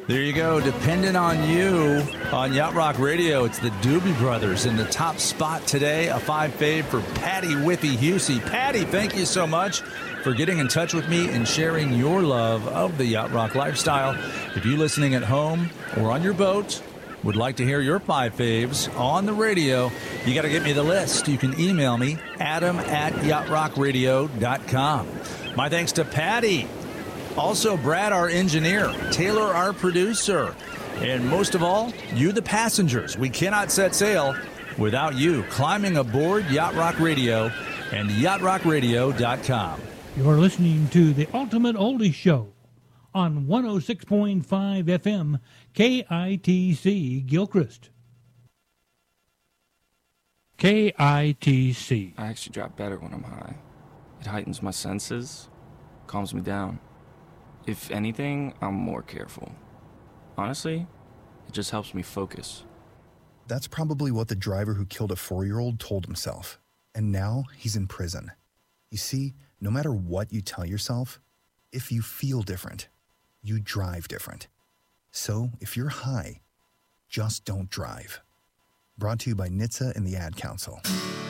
There you go. Dependent on you on Yacht Rock Radio. It's the Doobie Brothers in the top spot today. A 5 fave for Patty Whippy Husey. Patty, thank you so much for getting in touch with me and sharing your love of the Yacht Rock lifestyle. If you listening at home or on your boat would like to hear your 5 faves on the radio, you got to get me the list. You can email me, adam@yachtrockradio.com. My thanks to Patty. Also, Brad, our engineer, Taylor, our producer, and most of all, you, the passengers. We cannot set sail without you climbing aboard Yacht Rock Radio and yachtrockradio.com. You're listening to the Ultimate Oldie Show on 106.5 FM KITC Gilchrist. KITC. I actually drop better when I'm high. It heightens my senses, calms me down. If anything, I'm more careful. Honestly, it just helps me focus. That's probably what the driver who killed a 4-year-old told himself. And now he's in prison. You see, no matter what you tell yourself, if you feel different, you drive different. So if you're high, just don't drive. Brought to you by NHTSA and the Ad Council.